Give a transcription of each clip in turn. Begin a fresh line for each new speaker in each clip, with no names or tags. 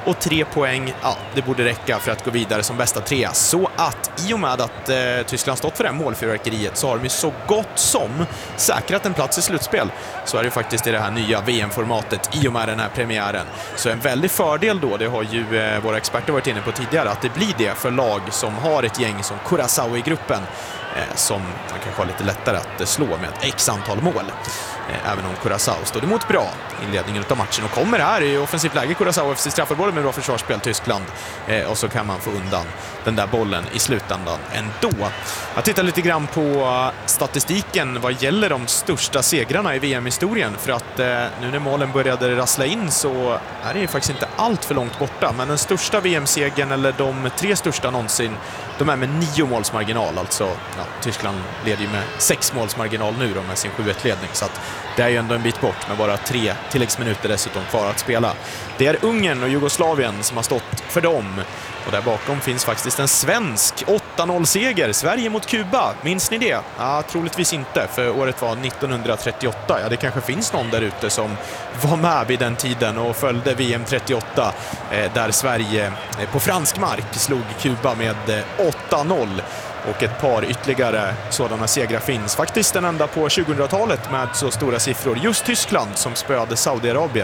och 3 poäng, ja, det borde räcka för att gå vidare som bästa trea. Så att i och med att Tyskland stått för det här målfyrverkeriet så har de ju så gott som säkrat en plats i slutspel. Så är det faktiskt i det här nya VM-formatet i och med den här premiären. Så en väldigt fördel då, det har ju våra experter varit inne på tidigare, att det blir det för lag som har ett gäng som Curaçao i gruppen, som man kanske har lite lättare att slå med ett x antal mål. Även om Curaçao stod emot bra inledningen av matchen och kommer här i offensivt läge. Curaçao efter straffområdet med bra försvarsspel, Tyskland, och så kan man få undan den där bollen i slutändan ändå. Jag tittar lite grann på statistiken vad gäller de största segrarna i VM-historien, för att nu när målen började rassla in så är det ju faktiskt inte allt för långt borta, men den största VM-segern, eller de 3 största någonsin, de är med 9 målsmarginal. Alltså, ja, Tyskland leder ju med 6 målsmarginal nu då med sin 7-1-ledning, så att det är ju ändå en bit bort med bara 3 tilläggsminuter dessutom kvar att spela. Det är Ungern och Jugoslavien som har stått för dem. Och där bakom finns faktiskt en svensk 8-0-seger. Sverige mot Kuba. Minns ni det? Ja, troligtvis inte, för året var 1938. Ja, det kanske finns någon där ute som var med vid den tiden och följde VM 38, där Sverige på fransk mark slog Kuba med 8-0. Och ett par ytterligare sådana segrar finns. Faktiskt den enda på 2000-talet med så stora siffror. Just Tyskland som spöade Saudiarabien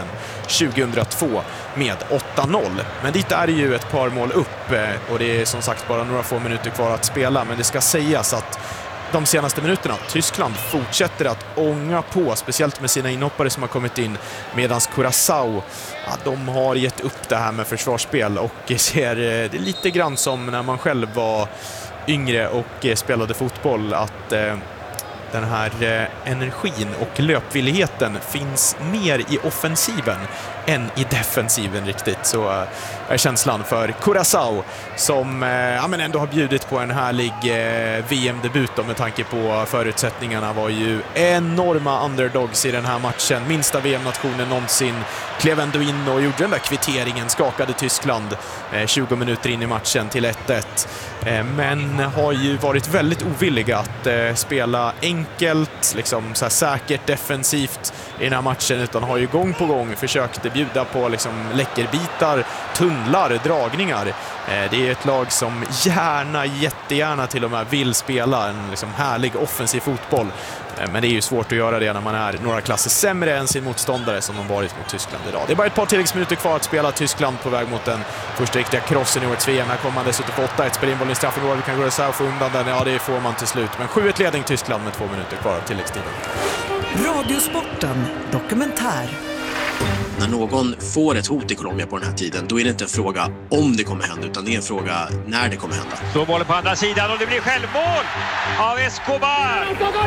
2002 med 8-0. Men dit är det ju ett par mål upp, och det är som sagt bara några få minuter kvar att spela. Men det ska sägas att de senaste minuterna, Tyskland fortsätter att ånga på, speciellt med sina inhoppare som har kommit in, medan Curaçao, ja, de har gett upp det här med försvarsspel och ser det lite grann som när man själv var yngre och spelade fotboll, att den här energin och löpvilligheten finns mer i offensiven än i defensiven riktigt. Så är känslan för Curaçao som men ändå har bjudit på en härlig VM-debut med tanke på förutsättningarna. Var ju enorma underdogs i den här matchen. Minsta VM-nationen någonsin. Klev ändå in och gjorde den där kvitteringen, skakade Tyskland 20 minuter in i matchen till 1-1. Men har ju varit väldigt ovilliga att spela enkelt, liksom så här säkert defensivt i den här matchen, utan har ju gång på gång försökt bjuda på liksom läckerbitar, tunnlar, dragningar. Det är ett lag som jättegärna till och med vill spela en liksom härlig offensiv fotboll. Men det är ju svårt att göra det när man är några klasser sämre än sin motståndare som de varit mot Tyskland idag. Det är bara ett par tilläggsminuter kvar att spela. Tyskland på väg mot den första riktiga krossen i årets VM. Här kommer man dessutom på 8-1, spelar in bollen i straffområdet, kan gå så här och få undan den. Ja, det får man till slut. Men 7-1-ledning Tyskland med 2 minuter kvar av tilläggstiden.
Radiosporten dokumentär.
När någon får ett hot i Colombia på den här tiden, då är det inte en fråga om det kommer hända, utan det är en fråga när det kommer hända.
Så bollen på andra sidan och det blir självmål av Escobar!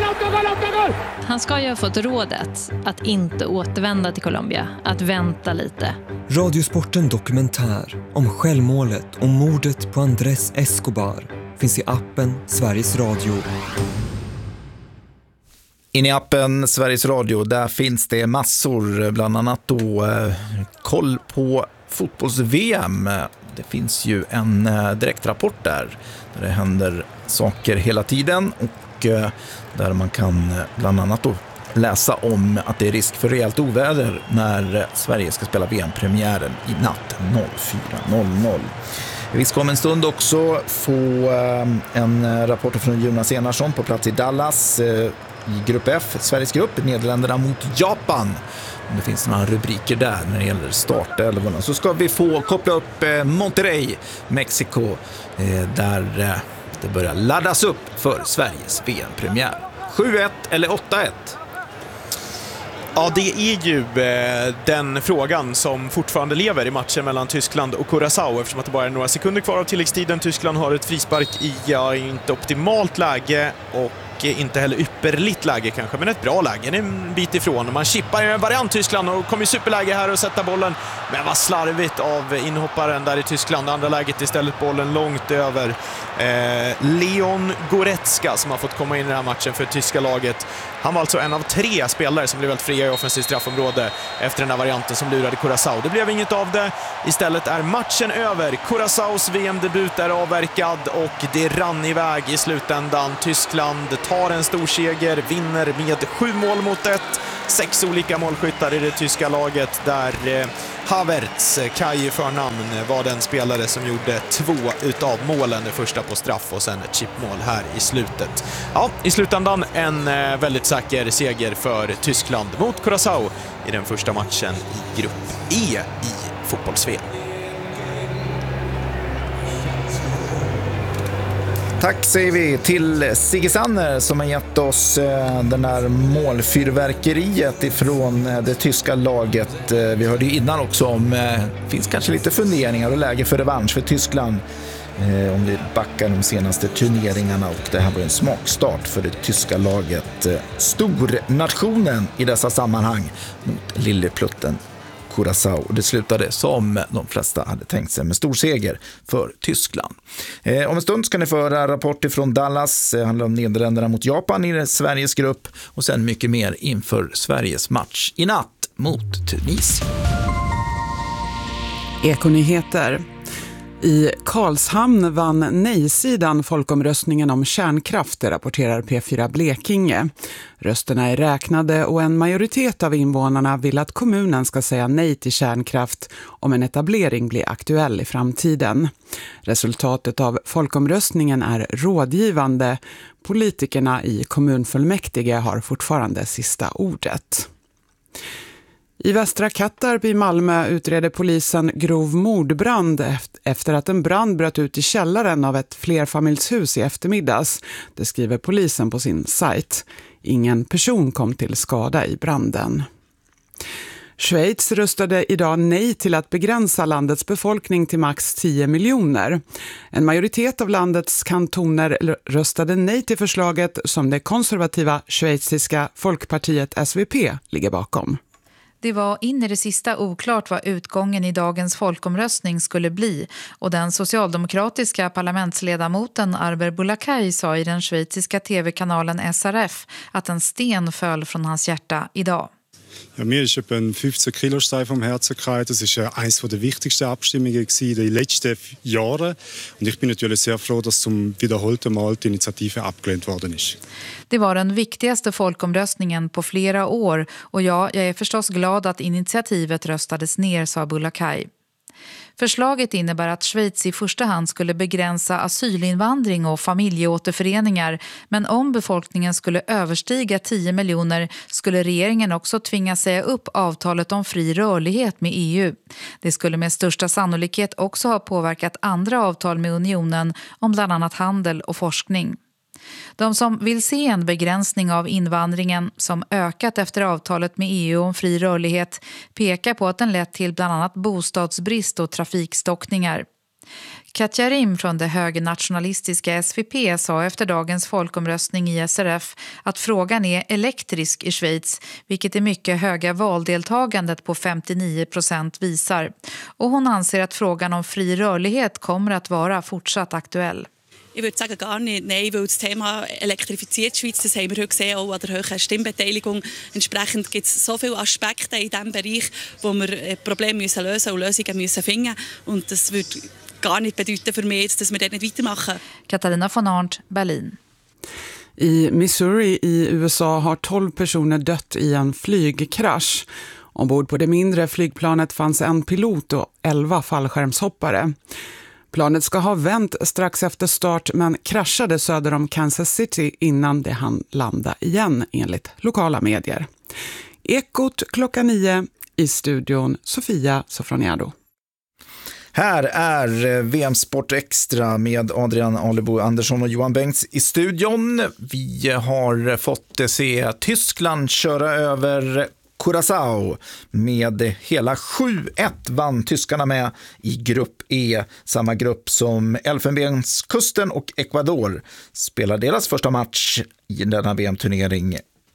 Han ska ju ha fått rådet att inte återvända till Colombia, att vänta lite.
Radiosporten dokumentär om självmålet och mordet på Andrés Escobar finns i appen Sveriges Radio.
In i appen Sveriges Radio, där finns det massor, bland annat då koll på fotbolls-VM. Det finns ju en direktrapport där det händer saker hela tiden, och där man kan bland annat då läsa om att det är risk för rejält oväder när Sverige ska spela VM-premiären i natt 04:00. Vi ska om en stund också få en rapport från Jonas Enarsson på plats i Dallas i grupp F, Sveriges grupp, Nederländerna mot Japan. Om det finns några rubriker där när det gäller startelvorna. Så ska vi få koppla upp Monterrey, Mexiko, där det börjar laddas upp för Sveriges VM-premiär. 7-1 eller 8-1?
Ja, det är ju den frågan som fortfarande lever i matchen mellan Tyskland och Curaçao, eftersom att det bara är några sekunder kvar av tilläggstiden. Tyskland har ett frispark i inte optimalt läge och inte heller ypperligt läge kanske, men ett bra läge, en bit ifrån. Man chippar en variant Tyskland och kommer i superläge här och sätta bollen, men vad slarvigt av inhopparen där i Tyskland. Andra läget istället bollen långt över Leon Goretzka som har fått komma in i den här matchen för tyska laget. Han var alltså en av 3 spelare som blev helt fria i offensivt straffområde efter den här varianten som lurade Curaçao. Det blev inget av det. Istället är matchen över. Curaçaos VM-debut är avverkad och det rann iväg i slutändan. Tyskland tar en stor seger, vinner med 7-1. 6 olika målskyttar i det tyska laget där Havertz, Kai i förnamn, var den spelare som gjorde 2 utav målen. Det första på straff och sen ett chipmål här i slutet. Ja, i slutändan en väldigt säker seger för Tyskland mot Curaçao i den första matchen i grupp E i fotbolls-VM.
Tack säger vi till Sigge Sanner som har gett oss den där målfyrverkeriet ifrån det tyska laget. Vi hörde ju innan också om finns kanske lite funderingar och läge för revansch för Tyskland om vi backar de senaste turneringarna, och det här var en smakstart för det tyska laget. Stornationen i dessa sammanhang mot lilleplutten Curaçao, och det slutade som de flesta hade tänkt sig med stor seger för Tyskland. Om en stund ska ni få höra rapporter från Dallas. Det handlar om Nederländerna mot Japan i Sveriges grupp och sen mycket mer inför Sveriges match i natt mot Tunisien.
Ekonyheter. I Karlshamn vann nej-sidan folkomröstningen om kärnkraft, rapporterar P4 Blekinge. Rösterna är räknade och en majoritet av invånarna vill att kommunen ska säga nej till kärnkraft om en etablering blir aktuell i framtiden. Resultatet av folkomröstningen är rådgivande. Politikerna i kommunfullmäktige har fortfarande sista ordet. I Västra Kattarp i Malmö utreder polisen grov mordbrand efter att en brand bröt ut i källaren av ett flerfamiljshus i eftermiddags. Det skriver polisen på sin sajt. Ingen person kom till skada i branden. Schweiz röstade idag nej till att begränsa landets befolkning till max 10 miljoner. En majoritet av landets kantoner röstade nej till förslaget som det konservativa schweiziska folkpartiet SVP ligger bakom.
Det var in i det sista oklart vad utgången i dagens folkomröstning skulle bli, och den socialdemokratiska parlamentsledamoten Arber Boulakay sa i den schweiziska tv-kanalen SRF att en sten föll från hans hjärta idag.
Ja, mir ist etwa ein 15 Kilostein vom Herzen gefallen. Das ist eines der wichtigsten Abstimmungen in den letzten Jahren. Und ich bin natürlich sehr froh, dass zum wiederholten Mal die Initiative abgelehnt worden ist.
Det var den viktigaste folkomröstningen på flera år, och jag är förstås glad att initiativet röstades ner, sa Boulakay. Förslaget innebär att Schweiz i första hand skulle begränsa asylinvandring och familjeåterföreningar, men om befolkningen skulle överstiga 10 miljoner skulle regeringen också tvinga säga upp avtalet om fri rörlighet med EU. Det skulle med största sannolikhet också ha påverkat andra avtal med unionen om bland annat handel och forskning. De som vill se en begränsning av invandringen som ökat efter avtalet med EU om fri rörlighet pekar på att den lett till bland annat bostadsbrist och trafikstockningar. Katja Rim från det högernationalistiska SVP sa efter dagens folkomröstning i SRF att frågan är elektrisk i Schweiz, vilket är mycket höga valdeltagandet på 59% visar. Och hon anser att frågan om fri rörlighet kommer att vara fortsatt aktuell.
Ich würde sagen, gar nicht. Nein, weil das Thema elektrifiziert Schweiz, das haben wir heute gesehen, auch an der hohen Stimmbeteiligung. Entsprechend gibt es so viele Aspekte in diesem Bereich, wo wir Probleme müssen lösen und Lösungen müssen finden. Und das würde gar nicht bedeuten für mich, dass wir dort nicht weitermachen.
Katarina von Arndt, Berlin.
I Missouri i USA har 12 personer dött i en flygkrasch. Ombord på det mindre flygplanet fanns en pilot och 11 fallskärmshoppare. Planet ska ha vänt strax efter start men kraschade söder om Kansas City innan det hann landa igen, enligt lokala medier. Ekot 9:00 i studion Sofia Sofroniado.
Här är VM Sport Extra med Adrian Alebo Andersson och Johan Bengts i studion. Vi har fått se Tyskland köra över Curaçao med hela 7-1 vann tyskarna med i grupp E, samma grupp som Elfenbenskusten och Ecuador spelar deras första match i denna VM-turnering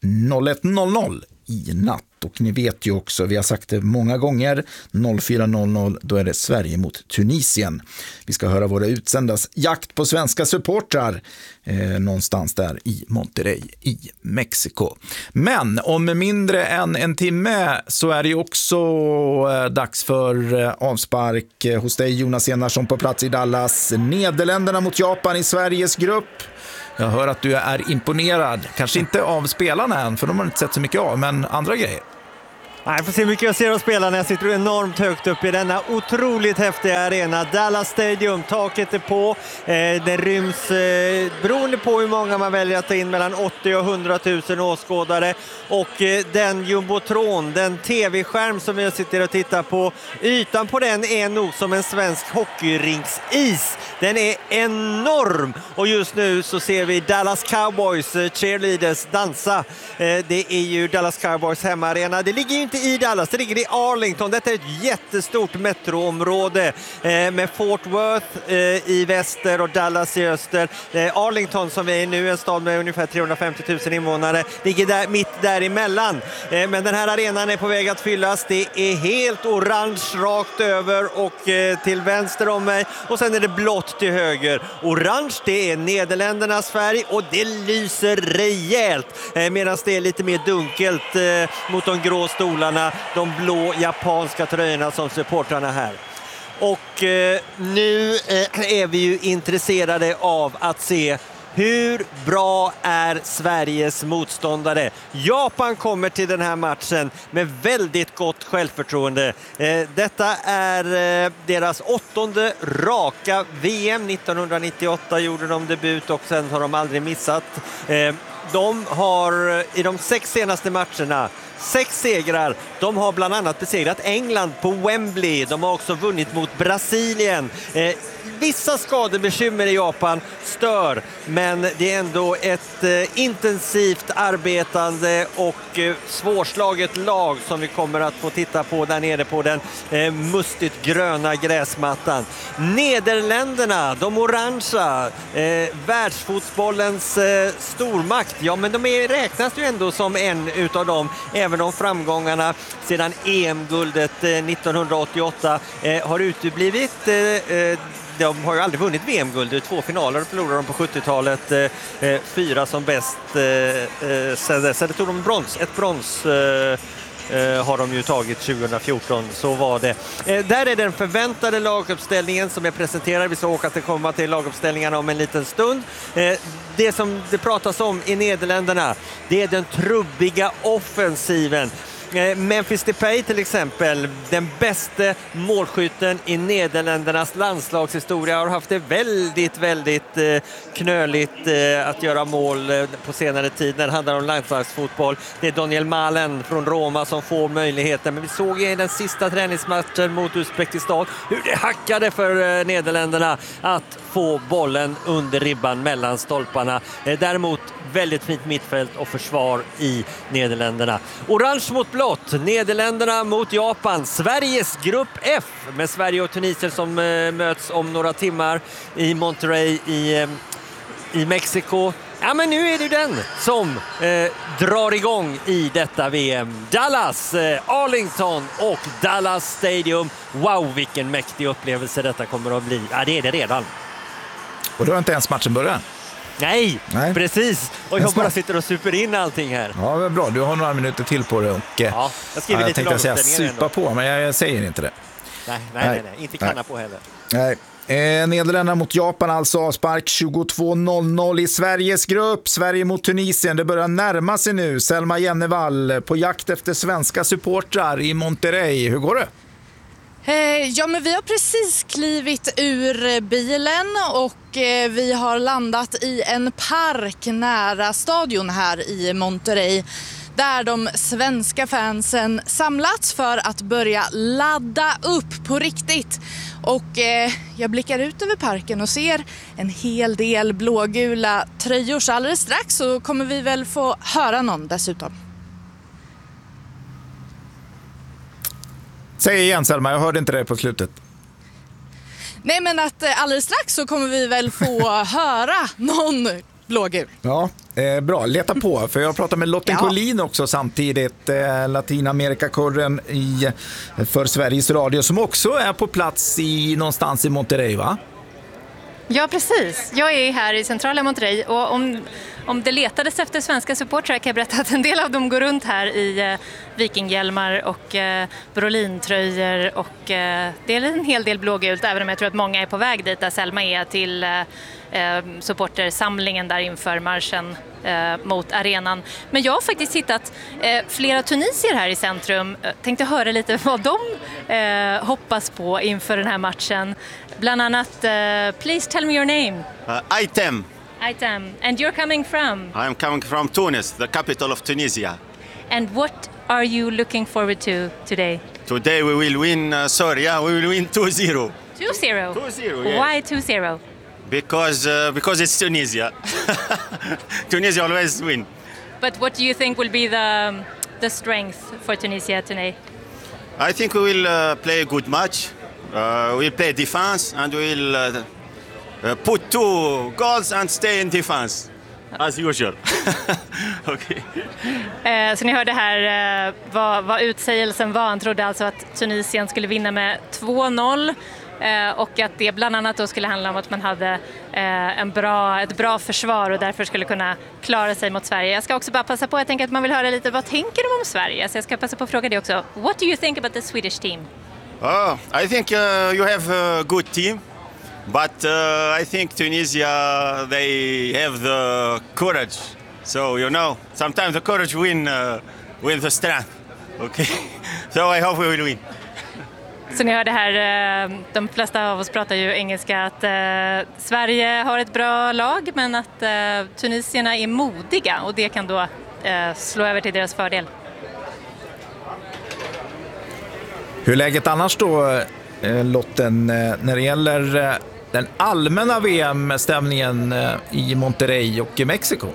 01:00 i natt. Och ni vet ju också, vi har sagt det många gånger, 04:00 då är det Sverige mot Tunisien. Vi ska höra våra utsändas jakt på svenska supportrar någonstans där i Monterrey i Mexiko. Men om mindre än en timme så är det också dags för avspark hos dig Jonas Enarsson på plats i Dallas. Nederländerna mot Japan i Sveriges grupp. Jag hör att du är imponerad. Kanske inte av spelarna än, för de har inte sett så mycket av, men andra grejer.
Jag får se hur mycket jag ser av spelarna. Jag sitter enormt högt upp i denna otroligt häftiga arena. Dallas Stadium, taket är på. Det ryms, beroende på hur många man väljer att ta in, mellan 80 och 100 000 åskådare. Och den jumbotron, den tv-skärm som jag sitter och tittar på, ytan på den är nog som en svensk hockeyrinksis. Den är enorm. Och just nu så ser vi Dallas Cowboys cheerleaders dansa. Det är ju Dallas Cowboys hemmaarena. Det ligger ju inte i Dallas, det ligger i Arlington. Detta är ett jättestort metroområde med Fort Worth i väster och Dallas i öster. Arlington, som är nu en stad med ungefär 350 000 invånare, ligger där, mitt däremellan. Men den här arenan är på väg att fyllas. Det är helt orange rakt över och till vänster om mig, och sen är det blått till höger. Orange, det är Nederländernas färg och det lyser rejält, medan det är lite mer dunkelt mot de grå stolarna, de blå japanska tröjorna som supportrarna här. Och nu är vi ju intresserade av att se hur bra är Sveriges motståndare. Japan kommer till den här matchen med väldigt gott självförtroende. Detta är deras 8:e raka VM. 1998 gjorde de debut och sen har de aldrig missat. De har i de 6 senaste matcherna 6 segrar. De har bland annat besegrat England på Wembley. De har också vunnit mot Brasilien. Vissa skadebekymmer i Japan stör, men det är ändå ett intensivt arbetande och svårslaget lag som vi kommer att få titta på där nere på den mustigt gröna gräsmattan. Nederländerna, de orangea, världsfotbollens stormakt, ja, men de räknas ju ändå som en utav dem, även om framgångarna sedan EM-guldet 1988 har uteblivit. De har ju aldrig vunnit VM-guld. 2 finaler förlorade de på 70-talet. 4 som bäst. Sen tog de brons. Ett brons har de ju tagit 2014. Så var det. Där är den förväntade laguppställningen som jag presenterar. Vi ska åka till komma till laguppställningarna om en liten stund. Det som det pratas om i Nederländerna, det är den trubbiga offensiven. Memphis Depay till exempel, den bästa målskytten i Nederländernas landslagshistoria, har haft det väldigt knöligt att göra mål på senare tid när det handlar om landslagsfotboll. Det är Daniel Malen från Roma som får möjligheten, men vi såg i den sista träningsmatchen mot Uzbekistan hur det hackade för Nederländerna att få bollen under ribban mellan stolparna. Däremot väldigt fint mittfält och försvar i Nederländerna. Orange mot blått, Nederländerna mot Japan. Sveriges grupp F med Sverige och Tunisien som möts om några timmar i Monterrey i Mexiko. Ja, men nu är det den som drar igång i detta VM. Dallas, Arlington och Dallas Stadium. Wow, vilken mäktig upplevelse detta kommer att bli. Ja, det är det redan.
Och då har inte ens matchen börjat.
Nej, precis. Och jag bara sitter och super in allting här.
Ja, bra. Du har några minuter till på det. Och,
ja, jag
tänkte säga supa på, men jag säger inte det.
Nej. Inte kanna på heller.
Nej. Nederländerna mot Japan, alltså avspark 22:00 i Sveriges grupp. Sverige mot Tunisien, det börjar närma sig nu. Selma Jennevall på jakt efter svenska supportrar i Monterrey. Hur går det?
Ja, men vi har precis klivit ur bilen och vi har landat i en park nära stadion här i Monterrey, där de svenska fansen samlats för att börja ladda upp på riktigt. Och jag blickar ut över parken och ser en hel del blågula tröjor, så alldeles strax så kommer vi väl få höra någon dessutom.
Säg igen, Selma, jag hörde inte det på slutet.
Nej, men att alldeles strax så kommer vi väl få höra någon blågul.
Ja, bra. Leta på, för jag pratar med Lotten Collin också samtidigt, Latinamerikakurren för Sveriges Radio, som också är på plats någonstans i Monterrey, va?
Ja, precis. Jag är här i centrala Monterrey och
om det letades efter svenska supportrar kan jag berätta att en del av dem går runt här i vikinghjälmar och Brolintröjor och det är en hel del blågult, även om jag tror att många är på väg dit där Selma är till supportersamlingen där inför marschen mot arenan. Men jag har faktiskt hittat flera tunisier här i centrum. Tänkte höra lite vad de hoppas på inför den här matchen. Bland annat, please tell me your name.
Aitem.
Aitem. And you're coming from?
I'm coming from Tunis, the capital of Tunisia.
And what are you looking forward to today?
Today we will win, we will win 2-0.
2-0?
2-0, yes.
Why 2-0?
Because it's Tunisia. Tunisia always win.
But what do you think will be the strength for Tunisia today?
I think we will play a good match. We'll play defense and we'll put 2 goals and stay in defense. As usual. Okay.
Så ni hörde här vad utsägelsen var. Han trodde alltså att Tunisien skulle vinna med 2-0. Och att det bland annat då skulle handla om att man hade ett bra försvar och därför skulle kunna klara sig mot Sverige. Jag ska också bara passa på, jag tänker att man vill höra lite, vad tänker de om Sverige? Så jag ska passa på att fråga det också. What do you think about the Swedish team?
I think you have a good team, but I think Tunisia, they have the courage. So, sometimes the courage win the strength. Okay? So I hope we will win.
Så ni hörde här, de flesta av oss pratar ju engelska, att Sverige har ett bra lag men att tunisierna är modiga och det kan då slå över till deras fördel.
Hur är läget annars då, Lotten, när det gäller den allmänna VM-stämningen i Monterrey och i Mexiko?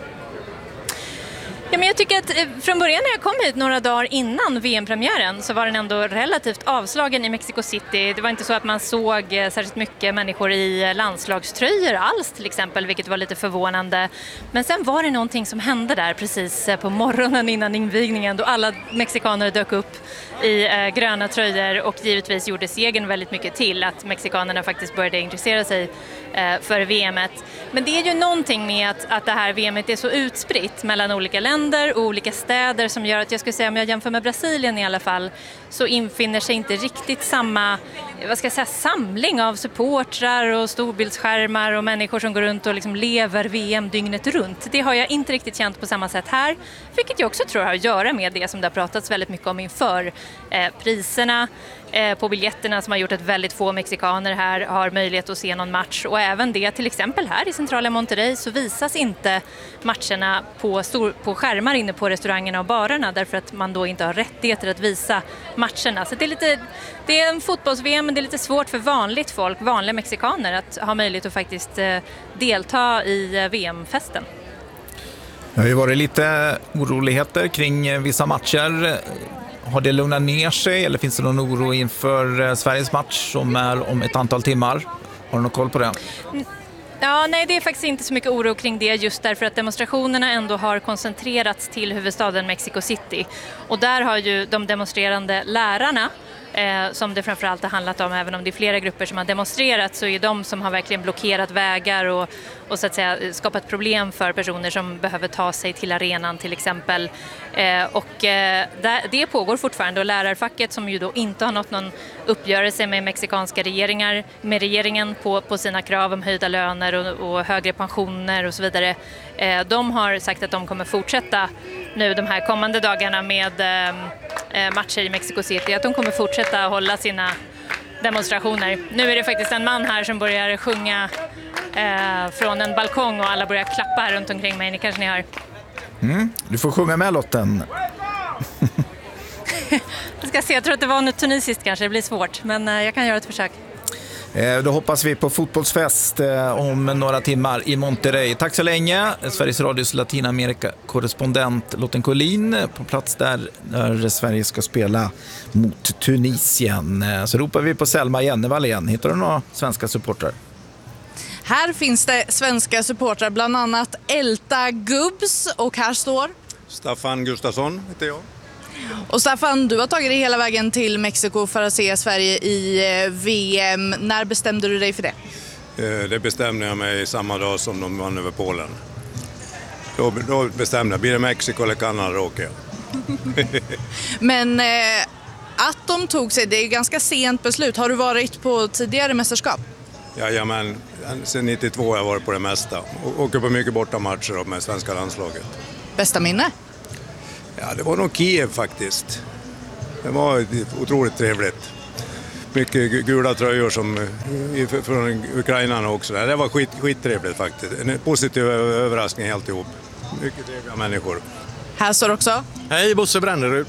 Ja, men jag tycker att från början när jag kom hit några dagar innan VM-premiären så var den ändå relativt avslagen i Mexico City. Det var inte så att man såg särskilt mycket människor i landslagströjor alls till exempel, vilket var lite förvånande. Men sen var det någonting som hände där precis på morgonen innan invigningen då alla mexikaner dök upp i gröna tröjor och givetvis gjorde segern väldigt mycket till att mexikanerna faktiskt började intressera sig för VMet. Men det är ju någonting med att det här VMet är så utspritt mellan olika länder och olika städer som gör att jag skulle säga, om jag jämför med Brasilien i alla fall, så infinner sig inte riktigt samma, samling av supportrar och storbildsskärmar och människor som går runt och liksom lever VM dygnet runt. Det har jag inte riktigt känt på samma sätt här, vilket jag också tror har att göra med det som det har pratats väldigt mycket om inför priserna på biljetterna som har gjort att väldigt få mexikaner här har möjlighet att se någon match, och även det till exempel här i centrala Monterrey så visas inte matcherna på skärmar inne på restaurangerna och barerna därför att man då inte har rättigheter att visa matcherna. Så det är en fotbolls-VM, men det är lite svårt för vanligt folk, vanliga mexikaner, att ha möjlighet att faktiskt delta i VM-festen.
Det har ju varit lite oroligheter kring vissa matcher. Har det lugnat ner sig eller finns det någon oro inför Sveriges match som är om ett antal timmar? Har du någon koll på det?
Ja, nej, det är faktiskt inte så mycket oro kring det, just därför att demonstrationerna ändå har koncentrerats till huvudstaden Mexico City. Och där har ju de demonstrerande lärarna, som det framförallt har handlat om, även om det är flera grupper som har demonstrerat, så är de som har verkligen blockerat vägar och så att säga skapat problem för personer som behöver ta sig till arenan till exempel. Det pågår fortfarande, och lärarfacket som ju då inte har nått någon uppgörelse med mexikanska regeringen på sina krav om höjda löner och högre pensioner och så vidare. De har sagt att de kommer fortsätta nu de här kommande dagarna med matcher i Mexico City, att de kommer fortsätta hålla sina demonstrationer. Nu är det faktiskt en man här som börjar sjunga från en balkong och alla börjar klappa här runt omkring mig. Ni kanske hör.
Du får sjunga med, Lotten.
Jag ska se, jag tror att det var något tunisiskt kanske, det blir svårt, men jag kan göra ett försök.
Då hoppas vi på fotbollsfest om några timmar i Monterrey. Tack så länge, Sveriges Radios Latinamerika-korrespondent Lotten Collin på plats där Sverige ska spela mot Tunisien. Så ropar vi på Selma Jennevall igen. Hittar du några svenska supportrar?
Här finns det svenska supportrar, bland annat Elta Gubbs, och här står
Staffan Gustafsson heter jag.
Och Staffan, du har tagit dig hela vägen till Mexiko för att se Sverige i VM. När bestämde du dig för det?
Det bestämde jag mig samma dag som de vann över Polen. Då bestämde jag, blir det Mexiko eller Kanada då åker jag.
Men att de tog sig, det är ju ganska sent beslut. Har du varit på tidigare mästerskap?
Jajamän, sen 92 har jag varit på det mesta. Åker på mycket bortamatcher med svenska landslaget.
Bästa minne?
Ja, det var nog Kiev faktiskt. Det var otroligt trevligt. Mycket gula tröjor som från Ukraina också. Det var skittrevligt faktiskt. En positiv överraskning helt ihop. Mycket trevliga människor.
Här står också.
Hej, Bosse Brännerud.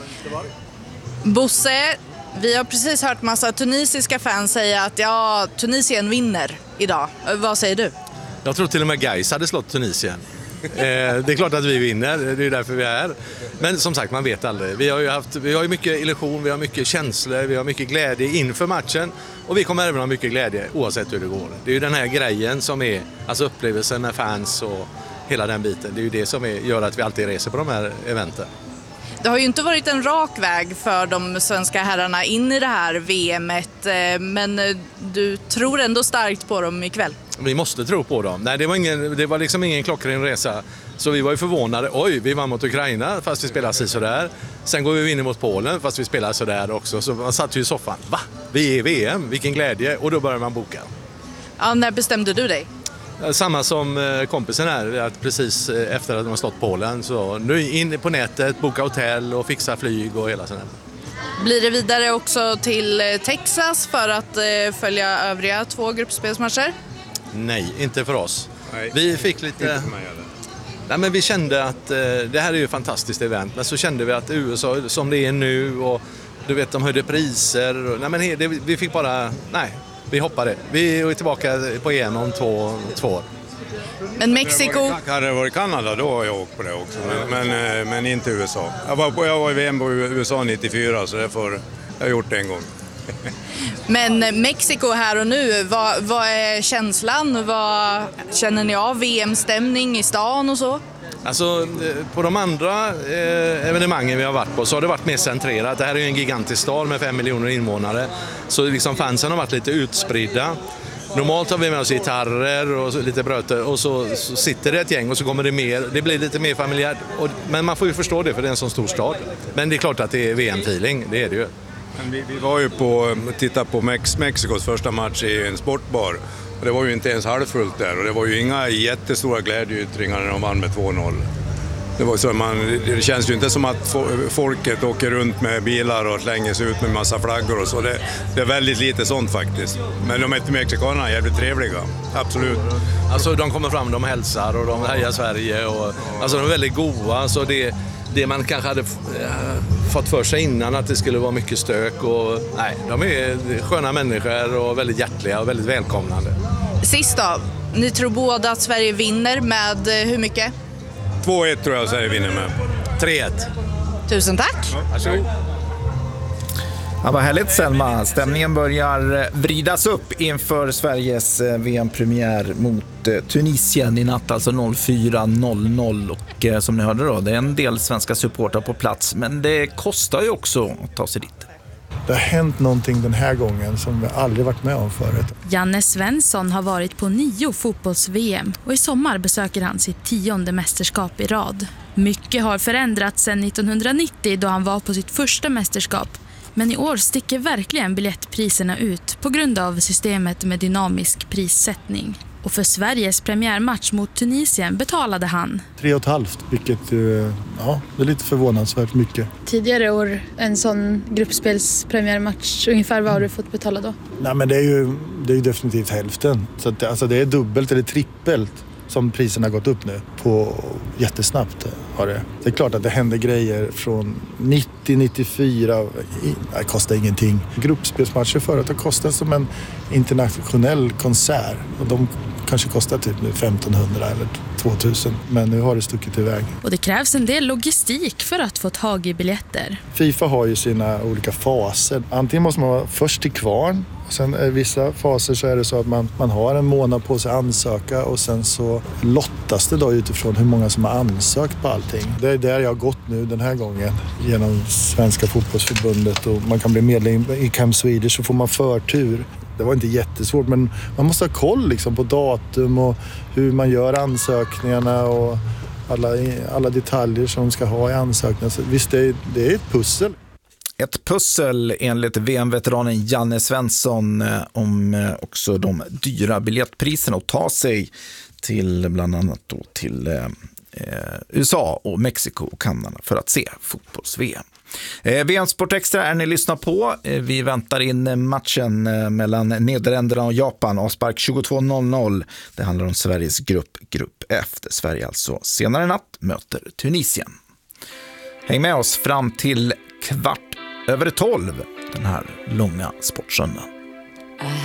Bosse, vi har precis hört massa tunisiska fans säga att Tunisien vinner idag. Vad säger du?
Jag tror till och med Gais hade slått Tunisien. Det är klart att vi vinner, det är därför vi är här. Men som sagt, man vet aldrig. Vi har ju mycket illusion, vi har mycket känslor, vi har mycket glädje inför matchen. Och vi kommer även ha mycket glädje oavsett hur det går. Det är ju den här grejen som är, alltså upplevelsen med fans och hela den biten. Det är ju det som gör att vi alltid reser på de här eventen.
Det har ju inte varit en rak väg för de svenska herrarna in i det här VM:et, men du tror ändå starkt på dem ikväll.
Vi måste tro på dem. Nej, det var liksom ingen klockren resa. Så vi var ju förvånade. Oj, vi vann mot Ukraina fast vi spelar sådär. Sen går vi in mot Polen fast vi spelar sådär också. Så man satt ju i soffan. Va? Vi är i VM, vilken glädje. Och då börjar man boka.
Ja, när bestämde du dig?
Samma som kompisen här, att precis efter att de har slått Polen. Så nu in på nätet, boka hotell och fixa flyg och hela sådär.
Blir det vidare också till Texas för att följa övriga 2 gruppspelsmatcher?
Nej, inte för oss.
Nej,
vi fick lite... Nej, men vi kände att det här är ju ett fantastiskt event. Men så kände vi att USA som det är nu och du vet, de höjde priser. Nej, men vi fick bara... Nej, vi hoppade. Vi är tillbaka på EM om två år.
Men Mexiko...
Hade det varit Kanada då har jag åkt på det också, men inte USA. Jag var i VM på USA 94 så därför jag gjort det en gång.
Men Mexiko här och nu, vad är känslan? Vad känner ni av VM-stämning i stan och så?
Alltså på de andra evenemangen vi har varit på så har det varit mer centrerat. Det här är ju en gigantisk stad med 5 miljoner invånare. Så liksom fansen har varit lite utspridda. Normalt har vi med oss gitarrer och lite bröter och så sitter det ett gäng och så kommer det mer. Det blir lite mer familjärt. Men man får ju förstå det för det är en sån stor stad. Men det är klart att det är VM-feeling, det är det ju.
Men vi var ju på tittade på Mexikos första match i en sportbar. Och det var ju inte ens halvfullt där och det var ju inga jättestora glädjeyttringar när de vann med 2-0. Det var så det känns ju inte som att folket åker runt med bilar och slänger sig ut med massa flaggor och så. Det är väldigt lite sånt faktiskt. Men de mexikanerna är jävligt trevliga, absolut.
Alltså de kommer fram, de hälsar och de hejar Sverige och alltså de är väldigt goda. Så det man kanske hade fått för sig innan att det skulle vara mycket stök och nej, de är sköna människor och väldigt hjärtliga och väldigt välkomnande.
Sist då, ni tror båda att Sverige vinner med hur mycket?
2-1 tror jag Sverige vinner med.
3-1.
Tusen tack.
Varsågod.
Ja, vad härligt Selma. Stämningen börjar vridas upp inför Sveriges VM-premiär mot Tunisien i natt, alltså 04.00. Och som ni hörde då, det är en del svenska supportrar på plats, men det kostar ju också att ta sig dit.
Det har hänt någonting den här gången som vi aldrig varit med om förut.
Janne Svensson har varit på 9 fotbolls-VM och i sommar besöker han sitt 10:e mästerskap i rad. Mycket har förändrats sedan 1990 då han var på sitt första mästerskap. Men i år sticker verkligen biljettpriserna ut på grund av systemet med dynamisk prissättning. Och för Sveriges premiärmatch mot Tunisien betalade han
3,5, vilket det är lite förvånansvärt mycket.
tidigare år en sån gruppspelspremiärmatch. Ungefär vad har du fått betala då?
Nej, men det är ju definitivt hälften. Så att, alltså, det är dubbelt eller trippelt som priserna har gått upp nu på jättesnabbt. Har det. Det är klart att det händer grejer från 90-94. Det kostar ingenting. Gruppspelsmatcher förut har kostat som en internationell konsert. Och de kanske kostar typ nu 1500 eller 2000. Men nu har det stuckit iväg.
Och det krävs en del logistik för att få tag i biljetter.
FIFA har ju sina olika faser. Antingen måste man vara först till kvarn. Sen i vissa faser så är det så att man har en månad på sig att ansöka och sen så lottas det då utifrån hur många som har ansökt på allting. Det är där jag har gått nu den här gången genom Svenska fotbollsförbundet och man kan bli medlem i Camp Swedish så får man förtur. Det var inte jättesvårt men man måste ha koll liksom på datum och hur man gör ansökningarna och alla detaljer som ska ha i ansökningen. Så visst, det är ett pussel.
Ett pussel enligt VM-veteranen Janne Svensson om också de dyra biljettpriserna och ta sig till bland annat då till USA och Mexiko och Kanada för att se fotbolls-VM. VM Sport Extra är ni lyssnar på. Vi väntar in matchen mellan Nederländerna och Japan. Avspark 22:00. Det handlar om Sveriges grupp F. Där Sverige alltså senare i natt möter Tunisien. Häng med oss fram till 12:15 den här långa sportsöndagen.